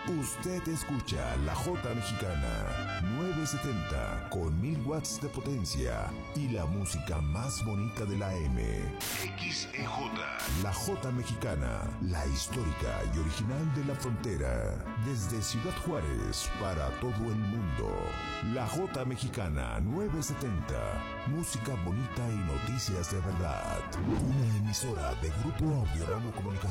Usted escucha la Jota Mexicana 970 con 1000 watts de potencia y la música más bonita de la M. XEJ. La Jota Mexicana, la histórica y original de la frontera. Desde Ciudad Juárez para todo el mundo. La Jota Mexicana 970. Música bonita y noticias de verdad. Una emisora de Grupo Audiorama Comunicación.